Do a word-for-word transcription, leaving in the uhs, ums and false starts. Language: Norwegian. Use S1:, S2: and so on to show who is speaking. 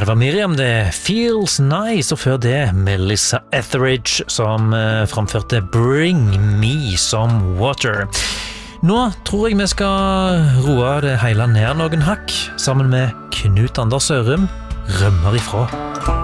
S1: var Miriam, det Feels Nice, og før det Melissa Etheridge som uh, framførte Bring Me Some Water. Nå tror jeg vi skal roe det hele ned noen hakk, sammen med Knut Anders Sørum, Rømmer ifra.